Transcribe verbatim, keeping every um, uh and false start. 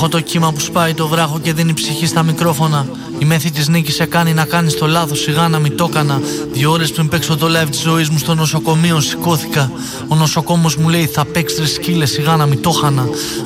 Έχω το κύμα που σπάει το βράχο και δίνει ψυχή στα μικρόφωνα. Η μέθη της νίκης σε κάνει να κάνεις το λάθος, σιγά να μην το έκανα. Δύο ώρες πριν παίξω το live της ζωής μου στο νοσοκομείο σηκώθηκα. Ο νοσοκόμος μου λέει θα παίξεις ρε σκύλε, σιγά να μην το χανα.